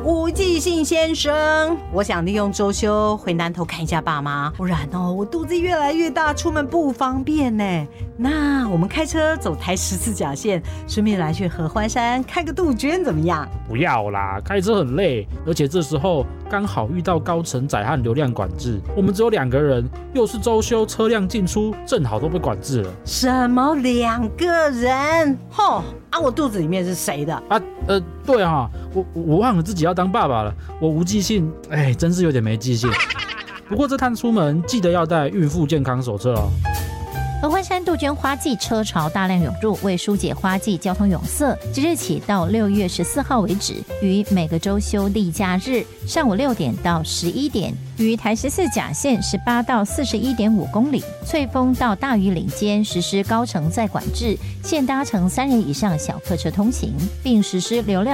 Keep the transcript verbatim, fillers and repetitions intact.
吴继信先生，我想利用周休回南投看一下爸妈，不然哦，我肚子越来越大，出门不方便呢。那我们开车走台十四甲线，顺便来去合欢山开个杜鹃怎么样？ 不要啦，开车很累，而且这时候刚好遇到高承载和流量管制，我们只有两个人，又是周休，车辆进出正好都被管制了。 什么两个人？吼啊！我肚子里面是谁的？ 啊，呃，对啊，我我忘了自己要当爸爸了，我无记性，哎，真是有点没记性。不过这趟出门记得要带孕妇健康手册哦。 合欢山杜鹃花季车潮大量涌入，为疏解花季交通涌塞，即日起到六月十四号为止，于每个周休例假日上午六点到十一点，于台十四甲线十八到四十一点五公里，翠峰到大屿岭间实施高承载管制，限搭乘三人以上小客车通行，并实施流量